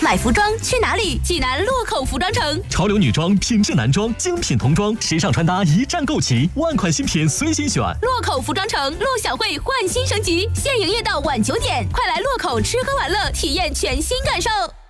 买服装去哪里？济南洛口服装城。 潮流女装、品质男装、精品童装、时尚穿搭一站购齐，万款新品随心选。 洛口服装城，陆小慧焕新升级，现营业到晚9点，快来洛口吃喝玩乐，体验全新感受。